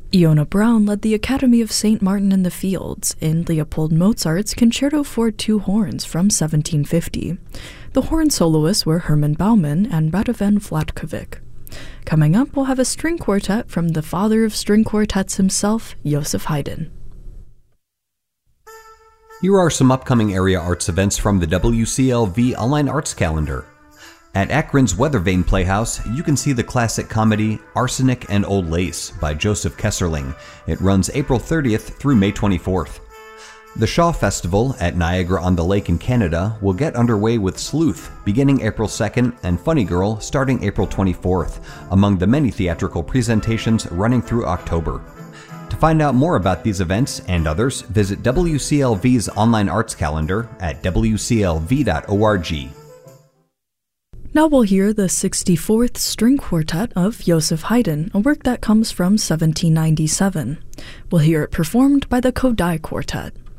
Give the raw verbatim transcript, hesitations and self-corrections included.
Iona Braun led the Academy of Saint Martin in the Fields in Leopold Mozart's Concerto for Two Horns from seventeen fifty. The horn soloists were Hermann Baumann and Radovan Vlatkovic. Coming up, we'll have a string quartet from the father of string quartets himself, Joseph Haydn. Here are some upcoming area arts events from the W C L V Online Arts Calendar. At Akron's Weathervane Playhouse, you can see the classic comedy Arsenic and Old Lace by Joseph Kesserling. It runs April thirtieth through May twenty-fourth. The Shaw Festival at Niagara-on-the-Lake in Canada will get underway with Sleuth beginning April second and Funny Girl starting April twenty-fourth, among the many theatrical presentations running through October. To find out more about these events and others, visit W C L V's online arts calendar at w c l v dot org. Now we'll hear the sixty-fourth String Quartet of Joseph Haydn, a work that comes from seventeen ninety-seven. We'll hear it performed by the Kodály Quartet.